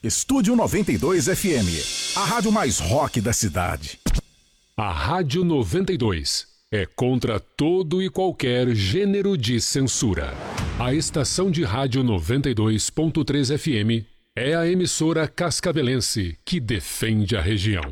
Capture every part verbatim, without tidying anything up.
Estúdio noventa e dois F M, a rádio mais rock da cidade. A Rádio noventa e dois é contra todo e qualquer gênero de censura. A estação de rádio noventa e dois ponto três F M é a emissora cascavelense que defende a região.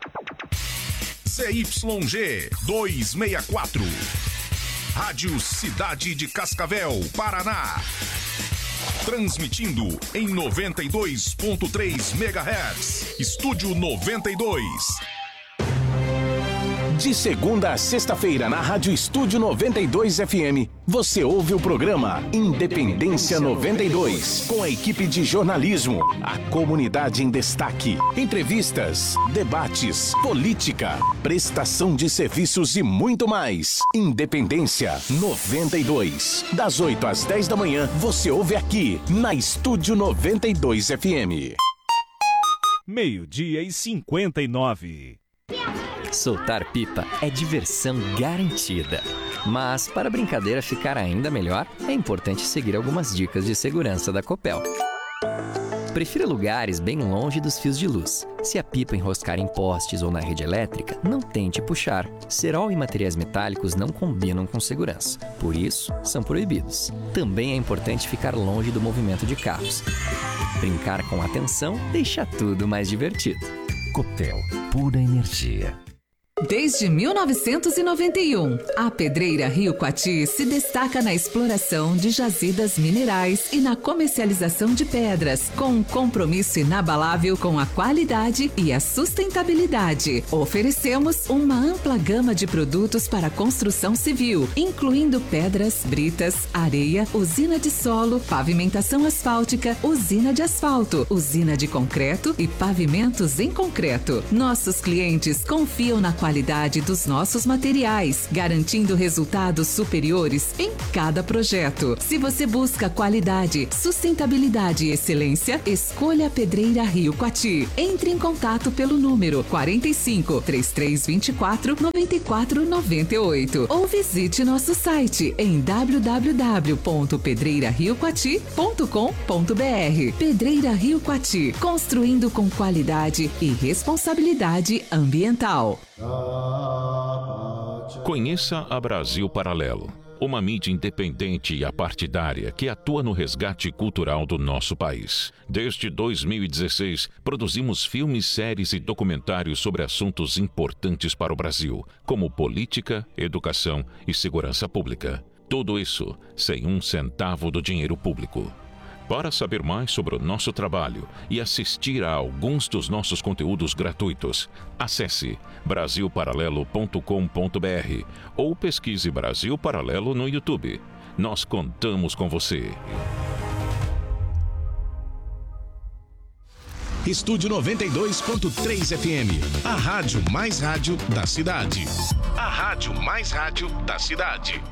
Z Y G duzentos e sessenta e quatro, Rádio Cidade de Cascavel, Paraná. Transmitindo em noventa e dois ponto três megahertz. Estúdio noventa e dois. De segunda a sexta-feira na Rádio Estúdio noventa e dois F M, você ouve o programa Independência noventa e dois, com a equipe de jornalismo, a comunidade em destaque, entrevistas, debates, política, prestação de serviços e muito mais. Independência noventa e dois, das oito às dez da manhã, você ouve aqui na Estúdio noventa e dois F M. Meio-dia e cinquenta e nove. Soltar pipa é diversão garantida. Mas, para a brincadeira ficar ainda melhor, é importante seguir algumas dicas de segurança da Copel. Prefira lugares bem longe dos fios de luz. Se a pipa enroscar em postes ou na rede elétrica, não tente puxar. Cerol e materiais metálicos não combinam com segurança. Por isso, são proibidos. Também é importante ficar longe do movimento de carros. Brincar com atenção deixa tudo mais divertido. Copel, pura energia. Desde mil novecentos e noventa e um, a Pedreira Rio Coati se destaca na exploração de jazidas minerais e na comercialização de pedras, com um compromisso inabalável com a qualidade e a sustentabilidade. Oferecemos uma ampla gama de produtos para construção civil, incluindo pedras, britas, areia, usina de solo, pavimentação asfáltica, usina de asfalto, usina de concreto e pavimentos em concreto. Nossos clientes confiam na qualidade qualidade dos nossos materiais, garantindo resultados superiores em cada projeto. Se você busca qualidade, sustentabilidade e excelência, escolha a Pedreira Rio Coati. Entre em contato pelo número quarenta e cinco, trinta e três vinte e quatro, noventa e quatro noventa e oito ou visite nosso site em w w w ponto pedreira rio coati ponto com ponto b r. Pedreira Rio Coati, construindo com qualidade e responsabilidade ambiental. Conheça a Brasil Paralelo, uma mídia independente e apartidária que atua no resgate cultural do nosso país. Desde dois mil e dezesseis, produzimos filmes, séries e documentários sobre assuntos importantes para o Brasil, como política, educação e segurança pública. Tudo isso sem um centavo do dinheiro público. Para saber mais sobre o nosso trabalho e assistir a alguns dos nossos conteúdos gratuitos, acesse brasil paralelo ponto com ponto b r ou pesquise Brasil Paralelo no YouTube. Nós contamos com você. Estúdio noventa e dois ponto três F M, a rádio mais rádio da cidade. A rádio mais rádio da cidade.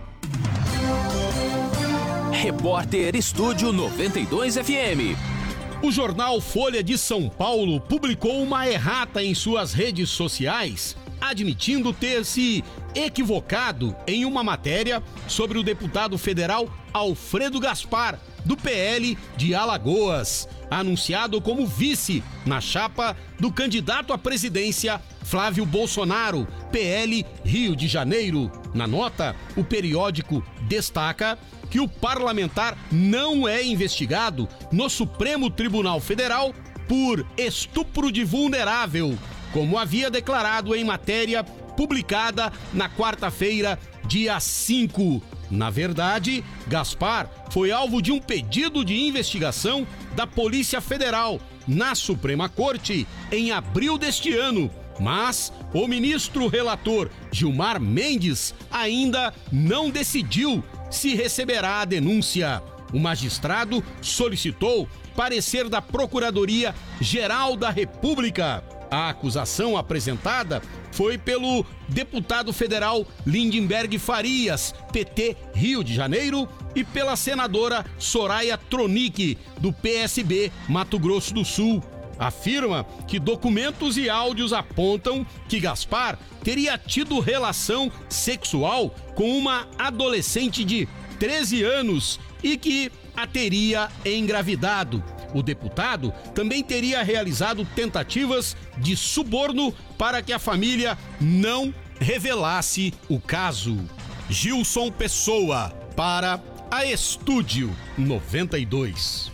Repórter Estúdio noventa e dois F M. O jornal Folha de São Paulo publicou uma errata em suas redes sociais, admitindo ter se equivocado em uma matéria sobre o deputado federal Alfredo Gaspar, do P L de Alagoas, anunciado como vice na chapa do candidato à presidência Flávio Bolsonaro, P L Rio de Janeiro. Na nota, o periódico destaca que o parlamentar não é investigado no Supremo Tribunal Federal por estupro de vulnerável, como havia declarado em matéria publicada na quarta-feira, dia cinco. Na verdade, Gaspar foi alvo de um pedido de investigação da Polícia Federal na Suprema Corte em abril deste ano, mas o ministro relator Gilmar Mendes ainda não decidiu se receberá a denúncia. O magistrado solicitou parecer da Procuradoria-Geral da República. A acusação apresentada foi pelo deputado federal Lindenberg Farias, P T Rio de Janeiro, e pela senadora Soraya Tronic, do P S B Mato Grosso do Sul. Afirma que documentos e áudios apontam que Gaspar teria tido relação sexual com uma adolescente de treze anos e que a teria engravidado. O deputado também teria realizado tentativas de suborno para que a família não revelasse o caso. Gilson Pessoa, para a Estúdio noventa e dois.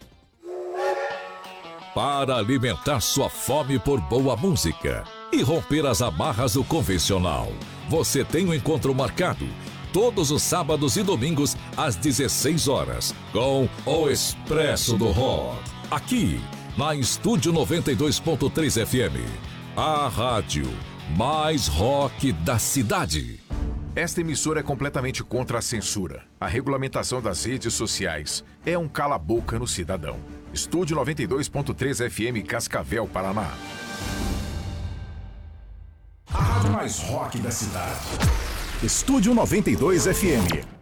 Para alimentar sua fome por boa música e romper as amarras do convencional, você tem um encontro marcado todos os sábados e domingos às dezesseis horas com o Expresso do Rock, aqui na Estúdio noventa e dois ponto três F M, a rádio mais rock da cidade. Esta emissora é completamente contra a censura. A regulamentação das redes sociais é um cala-boca no cidadão. Estúdio noventa e dois ponto três F M, Cascavel, Paraná. A rádio mais rock da cidade. Estúdio noventa e dois F M.